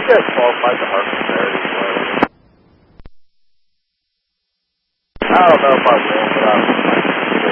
guys qualified the Hartford Charity Play? I don't know if I will, but